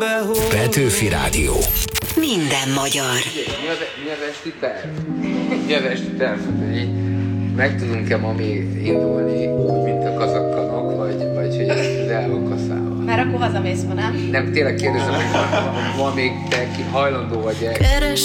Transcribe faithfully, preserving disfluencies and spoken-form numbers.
Petőfi Rádió. Minden magyar. Mi az, mi az esti terv? Mi az esti terv? Hogy így meg tudunk-e ma még indulni úgy, mint a kazakkanok, vagy, vagy hogy ez el van kaszálva? Már akkor hazamész ma, nem? Nem, tényleg kérdezem, hogy van, van még te ki hajlandó vagy-e?